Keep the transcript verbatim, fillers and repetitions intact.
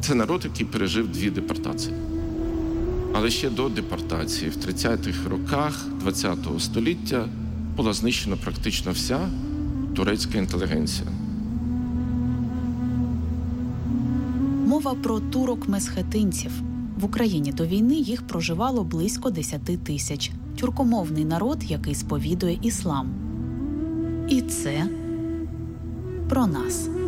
Це народ, який пережив дві депортації. Але ще до депортації, в тридцятих роках ХХ століття, була знищена практично вся турецька інтелігенція. Мова про турок-месхетинців. В Україні до війни їх проживало близько десяти тисяч. Тюркомовний народ, який сповідує іслам. І це про нас.